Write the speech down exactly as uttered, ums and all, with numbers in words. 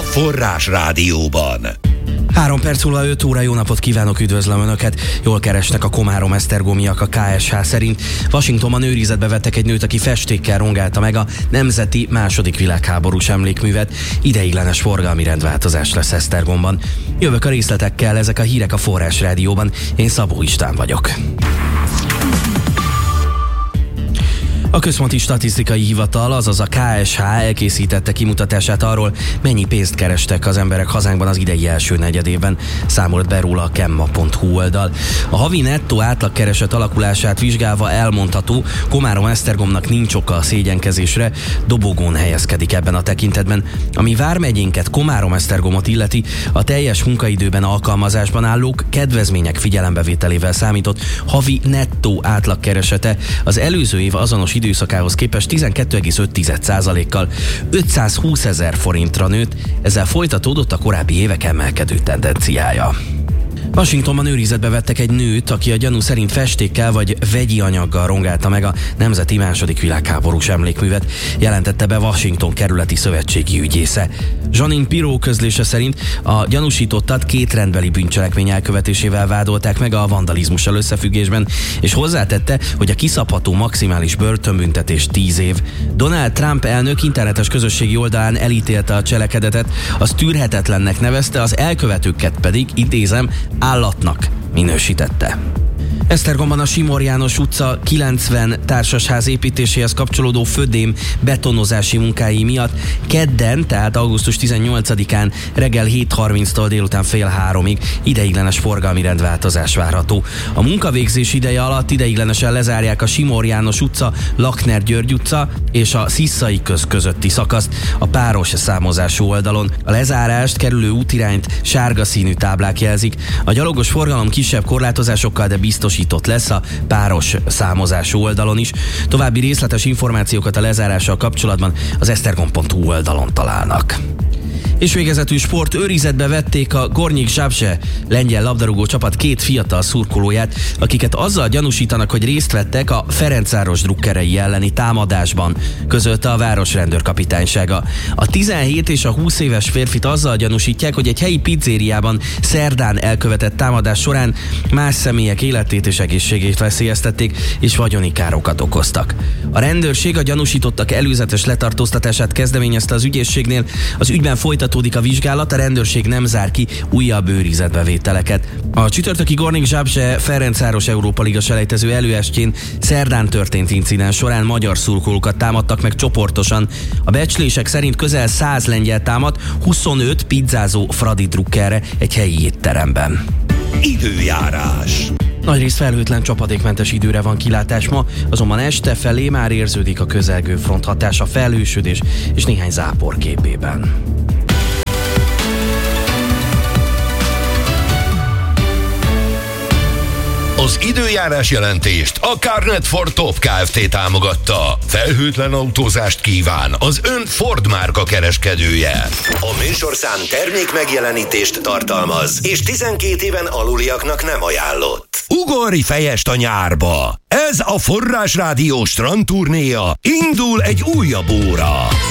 Forrás Rádióban. Három perc múlva öt óra, jó napot kívánok, üdvözlöm Önöket! Jól keresnek a komárom-esztergomiak a ká es há szerint. Washingtonban őrizetbe vettek egy nőt, aki festékkel rongálta meg a nemzeti második világháborús emlékművet. Ideiglenes forgalmi rendváltozás lesz Esztergomban. Jövök a részletekkel, ezek a hírek a Forrás Rádióban. Én Szabó István vagyok. A Központi Statisztikai Hivatal, azaz a ká es há elkészítette kimutatását arról, mennyi pénzt kerestek az emberek hazánkban az idei első negyedében, számolt be róla a kemma pont hú oldal. A havi nettó átlagkereset alakulását vizsgálva elmondható, Komárom-Esztergomnak nincs oka a szégyenkezésre, dobogón helyezkedik ebben a tekintetben. Ami vármegyénket, Komárom-Esztergomot illeti, a teljes munkaidőben alkalmazásban állók kedvezmények figyelembevételével számított havi nettó átlagkeresete az előző év azonos időszakához képest tizenkét egész öt százalékkal ötszázhúszezer forintra nőtt, ezzel folytatódott a korábbi évek emelkedő tendenciája. Washingtonban őrizetbe vettek egy nőt, aki a gyanú szerint festékkel vagy vegyi anyaggal rongálta meg a nemzeti második világháborús emlékművet, jelentette be Washington kerületi szövetségi ügyésze. Janine Pirro közlése szerint a gyanúsítottat két rendbeli bűncselekmény elkövetésével vádolták meg a vandalizmussal összefüggésben, és hozzátette, hogy a kiszabható maximális börtönbüntetés tíz év. Donald Trump elnök internetes közösségi oldalán elítélte a cselekedetet, az tűrhetetlennek nevezte, az elkövetőket pedig, idézem, állatnak minősítette. Esztergomban a Simor János utca kilencven társasház építéséhez kapcsolódó födém betonozási munkái miatt kedden, tehát augusztus tizennyolcadikán reggel hét harminctól délután fél háromig ideiglenes forgalmi rendváltozás várható. A munkavégzés ideje alatt ideiglenesen lezárják a Simor János utca, Lakner György utca és a Szisszai köz közötti szakaszt a páros számozású oldalon. A lezárást kerülő útirányt sárga színű táblák jelzik. A gyalogos forgalom kisebb korlátozásokkal, de biztosított lesz a páros számozású oldalon is. További részletes információkat a lezárással kapcsolatban az esztergom pont hú oldalon találnak. És végezetül sport, őrizetbe vették a Gornyik Zabrze lengyel labdarúgó csapat két fiatal szurkolóját, akiket azzal gyanúsítanak, hogy részt vettek a Ferencváros drukkerei elleni támadásban, közölte a városrendőrkapitánysága. A tizenhét és a húsz éves férfit azzal gyanúsítják, hogy egy helyi pizzériában szerdán elkövetett támadás során más személyek életét és egészségét veszélyeztették, és vagyoni károkat okoztak. A rendőrség a gyanúsítottak előzetes letartóztatását kezdeményezte az ügyészségnél, az ügyben folytatódik a vizsgálat, a rendőrség nem zár ki újabb őrizetbevételeket. A csütörtöki Gornyik Zabrze Ferencváros Európa Liga selejtező előestjén szerdán történt incidens során magyar szurkolókat támadtak meg csoportosan. A becslések szerint közel száz lengyel támad, huszonöt pizzázó Fradi drukkerre egy helyi étteremben. Időjárás. Nagyrészt felhőtlen, csapadékmentes időre van kilátás ma, azonban este felé már érződik a közelgő front hatása, felhősödés és néhány zápor képében. Az időjárás jelentést a Carnet Ford Top Kft. Támogatta. Felhőtlen autózást kíván az ön Ford márka kereskedője. A műsorszám termék megjelenítést tartalmaz, és tizenkét éven aluliaknak nem ajánlott. Ugorj fejest a nyárba! Ez a Forrás Rádió strandturnéja, indul egy újabb óra.